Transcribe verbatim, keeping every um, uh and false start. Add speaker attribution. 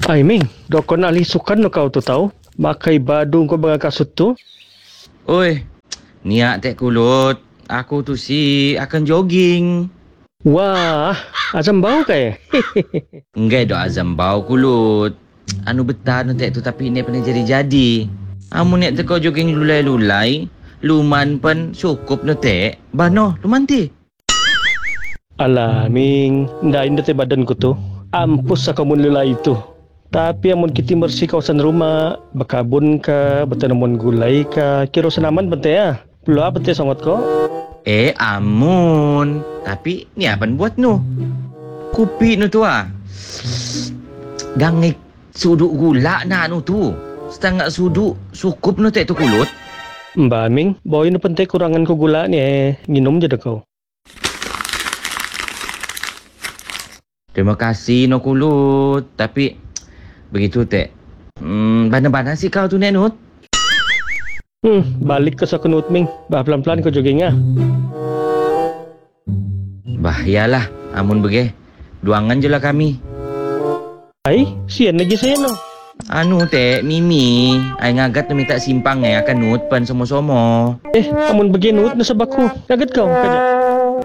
Speaker 1: Ay, Ming, dokon alisukan no kau tu tahu. Makai badung kau dengan kasut tu.
Speaker 2: Oi, niat tek kulut. Aku tu si akan jogging.
Speaker 1: Wah, azam bau kai.
Speaker 2: Enggak dok azam bau kulut. Anu betah nu tek tu tapi ni pernah jadi-jadi. Amun nek teko jogging lulai-lulai, luman pen cukup nu tek. Bano, luman ti.
Speaker 1: Alah, Ming, ndak indah te badanku tu. Ampus aku mun lula itu. Tapi amun kita bersih kawasan rumah, berkabun ka, bertanaman gulai ka, kira senaman bente ya. Belum apa te sangat kau?
Speaker 2: Eh, amun. Tapi ni apa buat nu? Kupi nu tu ah. Gangik suduk gula na nu tu. Setengah suduk cukup nu tek tu kulut.
Speaker 1: Mbak Ming, bawa ini penting kurangan ku gula ni eh. Minum je dah kau.
Speaker 2: Terima kasih no kulut. Tapi begitu tek. Hmm, bana-bana sih kau tu Nenut.
Speaker 1: Hmm, balik ke sakunut Ming. Bah pelan-pelan kau jogging ah.
Speaker 2: Bah, yalah. Amun bege. Duangan je lah kami.
Speaker 1: Ai, sian lagi saya no.
Speaker 2: Anu tek, Mimi. Ai ngagat tu minta simpang eh akan nut pan somo-somo.
Speaker 1: Eh, amun begini nut na sabaku. Kaget kau, kaget.